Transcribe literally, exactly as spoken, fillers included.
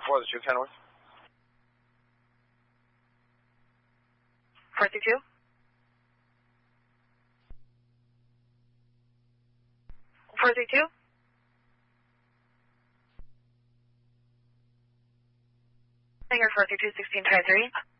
four, the two Kenworth. four three two. four three two. Hangar four three two, sixteen five three.